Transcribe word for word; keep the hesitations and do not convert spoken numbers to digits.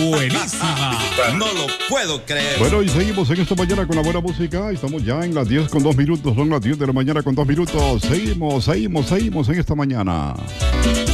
buenísima. No lo puedo creer. Bueno, y seguimos en esta mañana con la buena música. Estamos ya en las diez con dos minutos. Son las diez de la mañana con dos minutos. Seguimos, seguimos, seguimos en esta mañana.